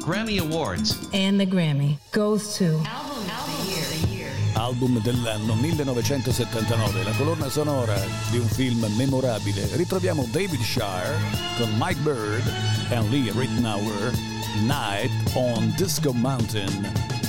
Grammy Awards. And the Grammy goes to Album dell'anno 1979, la colonna sonora di un film memorabile. Ritroviamo David Shire con Mike Bird e Lee Ritenour, Night on Disco Mountain.